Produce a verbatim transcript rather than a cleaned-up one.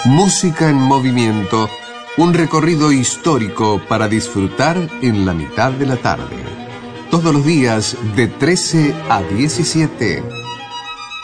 Música en movimiento, un recorrido histórico para disfrutar en la mitad de la tarde. Todos los días de trece a diecisiete.